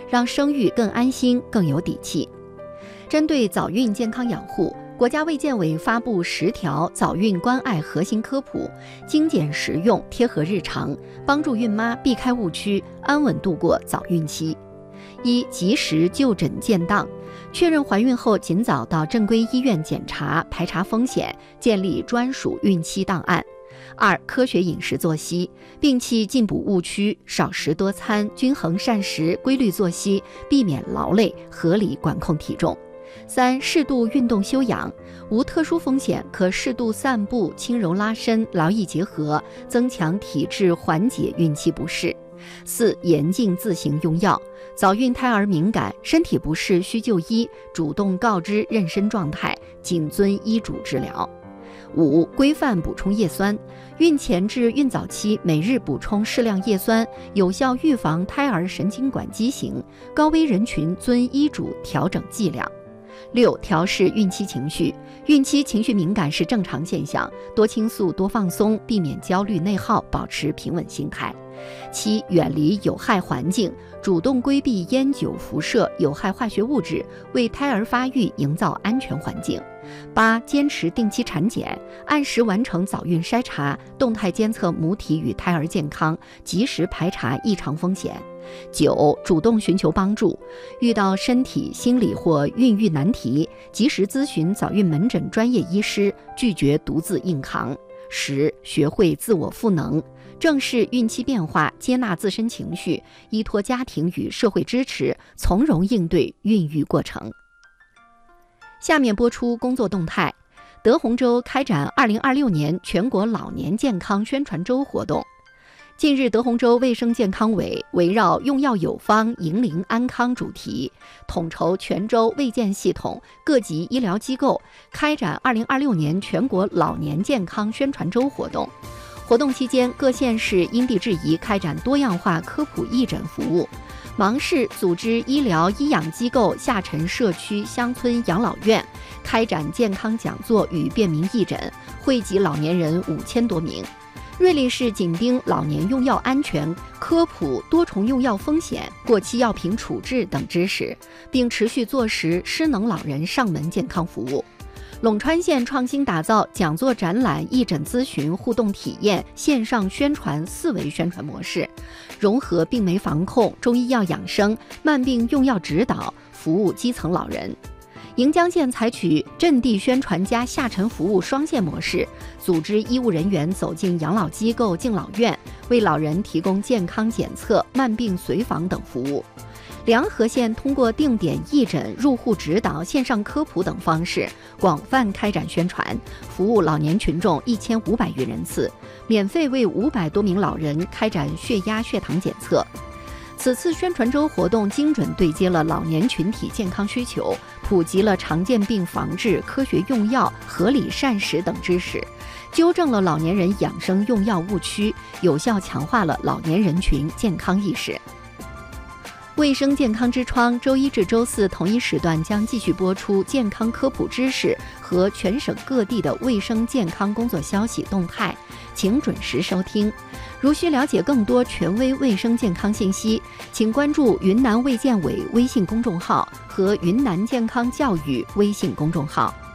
让生育更安心、更有底气。针对早孕健康养护，国家卫健委发布10条早孕关爱核心科普，精简实用，贴合日常，帮助孕妈避开误区，安稳度过早孕期。一、及时就诊建档，确认怀孕后尽早到正规医院检查，排查风险，建立专属孕期档案。2、科学饮食作息，摒弃进补误区，少食多餐，均衡膳食，规律作息，避免劳累，合理管控体重。3、适度运动休养，无特殊风险可适度散步、轻柔拉伸、劳逸结合，增强体质，缓解孕期不适。4、严禁自行用药，早孕胎儿敏感，身体不适需就医，主动告知妊娠状态，谨遵医嘱治疗。5、规范补充叶酸，孕前至孕早期每日补充适量叶酸，有效预防胎儿神经管畸形，高危人群遵医嘱调整剂量。6、调试孕期情绪，孕期情绪敏感是正常现象，多倾诉多放松，避免焦虑内耗，保持平稳心态。7、远离有害环境，主动规避烟酒辐射、有害化学物质，为胎儿发育营造安全环境。8、坚持定期产检，按时完成早孕筛查，动态监测母体与胎儿健康，及时排查异常风险。9、主动寻求帮助，遇到身体、心理或孕育难题，及时咨询早孕门诊专业医师，拒绝独自硬扛。10、学会自我赋能，正视孕期变化，接纳自身情绪，依托家庭与社会支持，从容应对孕育过程。下面播出工作动态。德宏州开展2026年全国老年健康宣传周活动。近日，德宏州卫生健康委围绕用药有方、迎龄安康主题，统筹全州卫健系统、各级医疗机构开展2026年全国老年健康宣传周活动。活动期间，各县市因地制宜开展多样化科普义诊服务。芒市组织医疗医养机构下沉社区乡村养老院开展健康讲座与便民义诊，惠及老年人5000多名。瑞丽市紧盯老年用药安全，科普多重用药风险、过期药品处置等知识，并持续做实失能老人上门健康服务。陇川县创新打造讲座展览、义诊咨询、互动体验、线上宣传4维宣传模式，融合病媒防控、中医药养生、慢病用药指导，服务基层老人。盈江县采取阵地宣传加下沉服务双线模式，组织医务人员走进养老机构、敬老院，为老人提供健康检测、慢病随访等服务。梁河县通过定点义诊、入户指导、线上科普等方式，广泛开展宣传，服务老年群众1500余人次，免费为500多名老人开展血压、血糖检测。此次宣传周活动精准对接了老年群体健康需求，普及了常见病防治、科学用药、合理膳食等知识，纠正了老年人养生用药误区，有效强化了老年人群健康意识。卫生健康之窗周一至周四同一时段将继续播出健康科普知识和全省各地的卫生健康工作消息动态，请准时收听。如需了解更多权威卫生健康信息，请关注云南卫健委微信公众号和云南健康教育微信公众号。